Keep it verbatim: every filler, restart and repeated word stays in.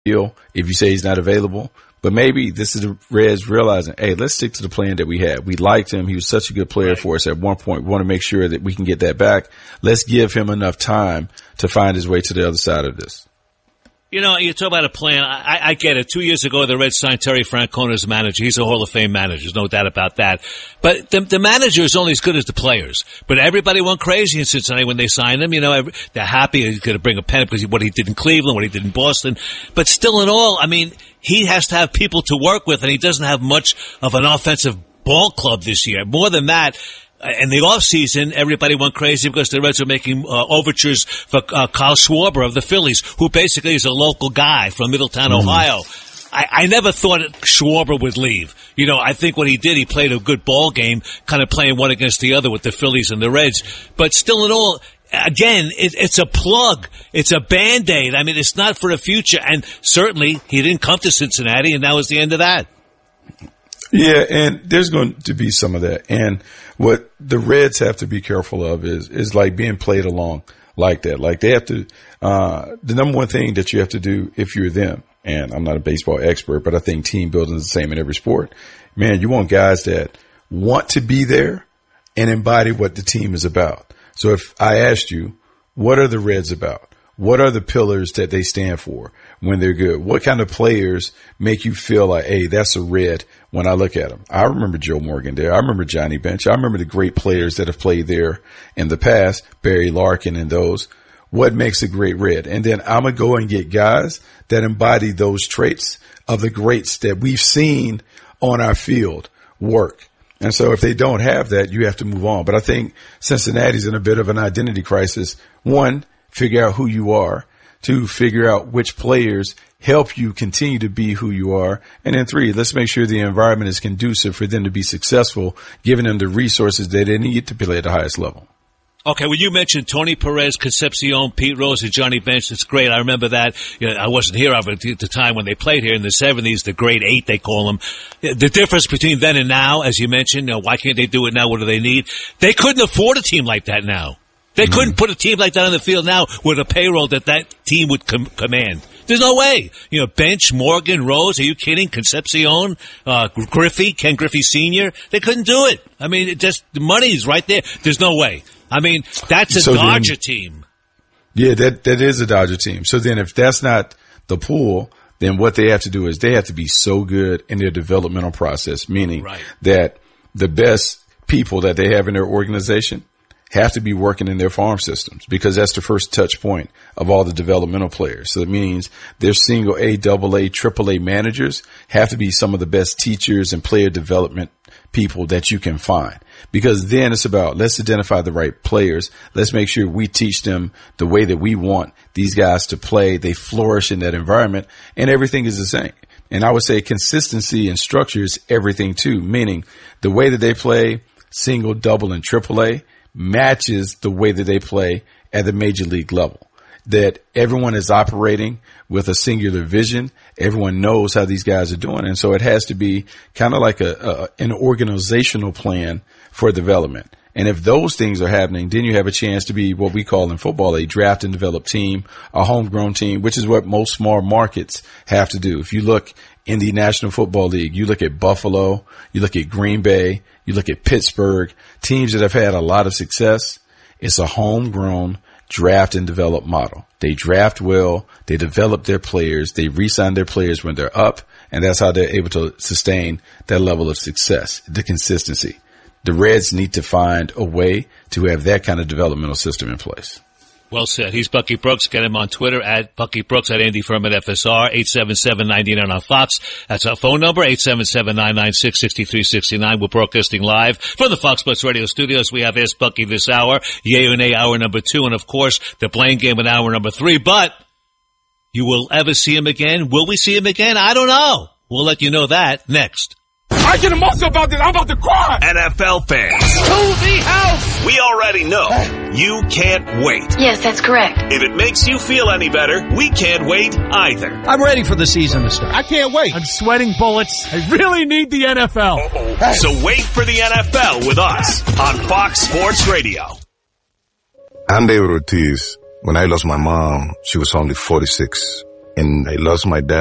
deal if you say he's not available. But maybe this is the Reds realizing, hey, let's stick to the plan that we had. We liked him. He was such a good player for us at one point. We want to make sure that we can get that back. Let's give him enough time to find his way to the other side of this. You know, you talk about a plan. I, I get it. Two years ago, the Reds signed Terry Francona as manager. He's a Hall of Fame manager. There's no doubt about that. But the, the manager is only as good as the players. But everybody went crazy in Cincinnati when they signed him. You know, every, they're happy he's going to bring a pen because what he did in Cleveland, what he did in Boston. But still in all, I mean, he has to have people to work with, and he doesn't have much of an offensive ball club this year. More than that, in the offseason, everybody went crazy because the Reds were making uh, overtures for uh, Kyle Schwarber of the Phillies, who basically is a local guy from Middletown, mm. Ohio. I, I never thought Schwarber would leave. You know, I think what he did, he played a good ball game, kind of playing one against the other with the Phillies and the Reds. But still in all, again, it, it's a plug. It's a Band-Aid. I mean, it's not for the future. And certainly, he didn't come to Cincinnati, and that was the end of that. Yeah, and there's going to be some of that. And what the Reds have to be careful of is is like being played along like that. Like they have to uh the number one thing that you have to do if you're them, and I'm not a baseball expert, but I think team building is the same in every sport. Man, you want guys that want to be there and embody what the team is about. So if I asked you, what are the Reds about? What are the pillars that they stand for when they're good? What kind of players make you feel like, hey, that's a Red when I look at them? I remember Joe Morgan there. I remember Johnny Bench. I remember the great players that have played there in the past, Barry Larkin and those. What makes a great Red? And then I'm going to go and get guys that embody those traits of the greats that we've seen on our field work. And so if they don't have that, you have to move on. But I think Cincinnati's in a bit of an identity crisis. One, figure out who you are. Two, figure out which players help you continue to be who you are. And then three, let's make sure the environment is conducive for them to be successful, giving them the resources that they need to play at the highest level. Okay, well, you mentioned Tony Perez, Concepcion, Pete Rose, and Johnny Bench. It's great. I remember that. You know, I wasn't here at the time when they played here in the seventies, the Great Eight, they call them. The difference between then and now, as you mentioned, you know, why can't they do it now? What do they need? They couldn't afford a team like that now. They mm-hmm. couldn't put a team like that on the field now with a payroll that that team would com- command. There's no way. You know, Bench, Morgan, Rose, are you kidding? Concepcion, uh, Griffey, Ken Griffey Senior They couldn't do it. I mean, it just, the money's right there. There's no way. I mean, that's a so Dodger then, team. Yeah, that that is a Dodger team. So then if that's not the pool, then what they have to do is they have to be so good in their developmental process, meaning right. that the best people that they have in their organization have to be working in their farm systems, because that's the first touch point of all the developmental players. So it means their single A, double A, triple A managers have to be some of the best teachers and player development people that you can find, because then it's about, let's identify the right players. Let's make sure we teach them the way that we want these guys to play. They flourish in that environment, and everything is the same. And I would say consistency and structure is everything too, meaning the way that they play single, double, and triple A matches the way that they play at the major league level. That everyone is operating with a singular vision. Everyone knows how these guys are doing. And so it has to be kind of like a, a an organizational plan for development. And if those things are happening, then you have a chance to be what we call in football a draft and develop team, a homegrown team, which is what most small markets have to do. If you look in the National Football League, you look at Buffalo, you look at Green Bay, you look at Pittsburgh, teams that have had a lot of success. It's a homegrown draft and develop model. They draft well, they develop their players, they re-sign their players when they're up, and that's how they're able to sustain that level of success, the consistency. The Reds need to find a way to have that kind of developmental system in place. Well said. He's Bucky Brooks. Get him on Twitter at Bucky Brooks, at Andy Furman F S R, eight seven seven, nine nine on Fox. That's our phone number, eight seven seven, nine nine six, six three six nine. We're broadcasting live from the Fox Sports Radio studios. We have Ask Bucky this hour, Yay or Nay hour number two, and of course, the Playing Game in hour number three. But you will ever see him again? Will we see him again? I don't know. We'll let you know that next. I get emotional about this. I'm about to cry. N F L fans. To the house. We already know you can't wait. Yes, that's correct. If it makes you feel any better, we can't wait either. I'm ready for the season to start. I can't wait. I'm sweating bullets. I really need the N F L. Hey. So wait for the N F L with us on Fox Sports Radio. I'm David Ortiz. When I lost my mom, she was only forty-six. and I lost my dad.